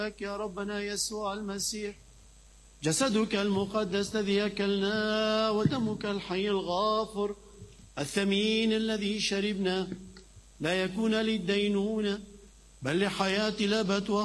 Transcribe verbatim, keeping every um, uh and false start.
يا ربنا يسوع المسيح، جسدك المقدس الذي أكلنا ودمك الحي الغافر الثمين الذي شربنا لا يكون للدينونة بل لحياة الأبد